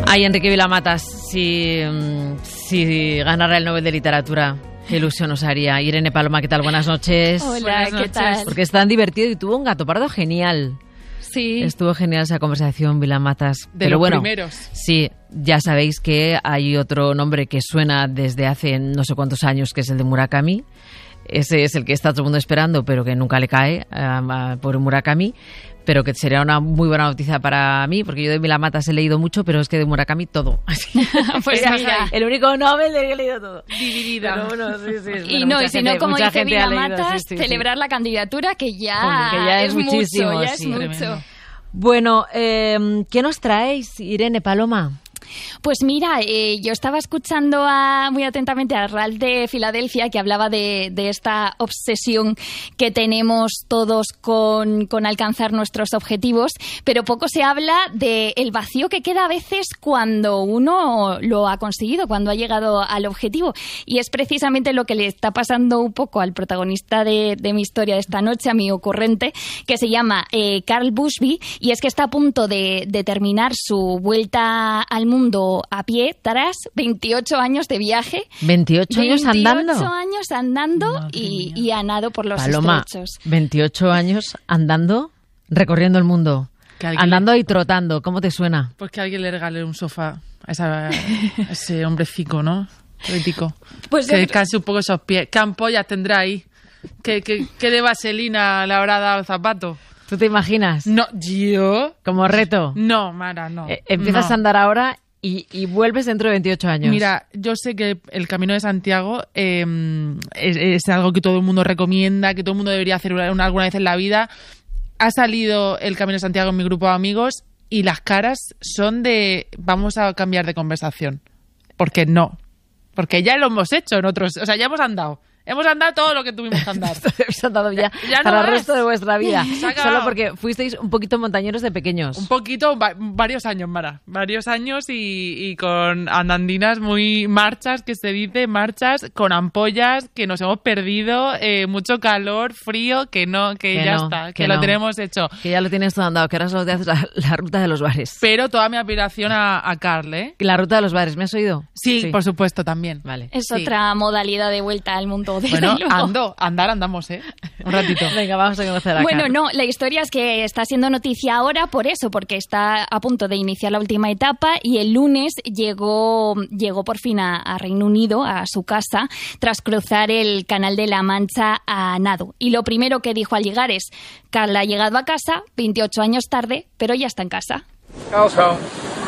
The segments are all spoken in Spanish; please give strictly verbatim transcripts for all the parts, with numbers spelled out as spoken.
Ay, Enrique Vilamatas, si, si ganara el Nobel de Literatura, qué ilusión nos haría. Irene Paloma, ¿qué tal? Buenas noches. Hola, Buenas ¿qué noches. tal? Porque es tan divertido y tuvo un gato pardo genial. Sí. Estuvo genial esa conversación, Vilamatas. De Pero los bueno, primeros. Sí, ya sabéis que hay otro nombre que suena desde hace no sé cuántos años, que es el de Murakami. Ese es el que está todo el mundo esperando, pero que nunca le cae, uh, por Murakami. Pero que sería una muy buena noticia para mí, porque yo de Vilamatas he leído mucho, pero es que de Murakami todo. Pues mira, el único Nobel del que he leído todo. Dividida. Pero bueno, sí, sí, y bueno, no, mucha y si gente, no, como mucha dice gente ha leído, Vilamatas, sí, sí, celebrar sí. la candidatura, que ya, Joder, que ya es muchísimo, mucho, ya sí. es Tremendo. mucho. Bueno, eh, ¿qué nos traéis, Irene Paloma? Pues mira, eh, yo estaba escuchando a, muy atentamente a Ralph de Filadelfia, que hablaba de, de esta obsesión que tenemos todos con, con alcanzar nuestros objetivos, pero poco se habla del vacío que queda a veces cuando uno lo ha conseguido, cuando ha llegado al objetivo. Y es precisamente lo que le está pasando un poco al protagonista de, de mi historia de esta noche, a mi ocurrente, que se llama eh, Carl Busby, y es que está a punto de, de terminar su vuelta al mundo a pie tras veintiocho años de viaje. ¿veintiocho años andando? veintiocho años andando Madre y, mía. y a nado por los Paloma, estrechos. veintiocho años andando, recorriendo el mundo. Que alguien Andando le- y trotando. ¿Cómo te suena? Pues que alguien le regale un sofá a, esa- a ese hombrecico, ¿no? Político. Pues que yo- descanse un poco esos pies. ¿Qué ampollas tendrá ahí? ¿Qué, qué, qué de vaselina le habrá dado al zapato? ¿Tú te imaginas? No, ¿yo? Como reto. No, Mara, no. Eh, empiezas no. a andar ahora y, y vuelves dentro de veintiocho años. Mira, yo sé que el Camino de Santiago eh, es, es algo que todo el mundo recomienda, que todo el mundo debería hacer una, una- alguna vez en la vida. Ha salido el Camino de Santiago en mi grupo de amigos y las caras son de vamos a cambiar de conversación. Porque no. Porque ya lo hemos hecho en otros... O sea, ya hemos andado. Hemos andado todo lo que tuvimos que andar. Os han dado ya, Ya no para el más. resto de vuestra vida. Se ha acabado. Solo porque fuisteis un poquito montañeros de pequeños. Un poquito, va- varios años, Mara. Varios años y, y con andandinas muy marchas, que se dice, marchas, con ampollas, que nos hemos perdido, eh, mucho calor, frío, que no, que, Que ya no, está, que, que lo no. tenemos hecho. Que ya lo tienes todo andado, que ahora solo te haces la, la ruta de los bares. Pero toda mi admiración a, a Carl, ¿eh? La ruta de los bares, ¿me has oído? Sí, por supuesto, también. Vale. Es Sí. otra modalidad de vuelta al mundo. desde Bueno, luego. ando, andar andamos, ¿eh? Un ratito. Venga, vamos a conocer a Bueno, Carl. no, la historia es que está siendo noticia ahora por eso, porque está a punto de iniciar la última etapa y el lunes llegó, llegó por fin a, a Reino Unido, a su casa, tras cruzar el Canal de la Mancha a nado. Y lo primero que dijo al llegar es, Carl ha llegado a casa, veintiocho años tarde, pero ya está en casa. Carl's home.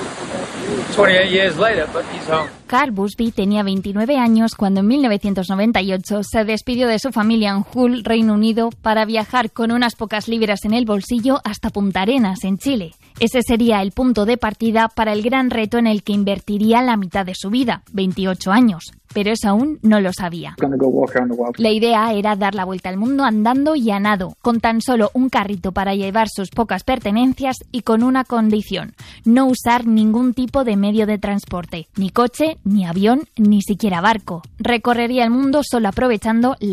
twenty-eight years later, but he's home. Carl Busby tenía veintinueve años cuando en mil novecientos noventa y ocho se despidió de su familia en Hull, Reino Unido, para viajar con unas pocas libras en el bolsillo hasta Punta Arenas, en Chile. Ese sería el punto de partida para el gran reto en el que invertiría la mitad de su vida, veintiocho años. Pero eso aún no lo sabía. Gonna go walk around the world. La idea era dar la vuelta al mundo andando y a nado, con tan solo un carrito para llevar sus pocas pertenencias y con una condición: no usar ningún tipo de medio de transporte, ni coche, ni avión, ni siquiera barco. Recorrería el mundo solo aprovechando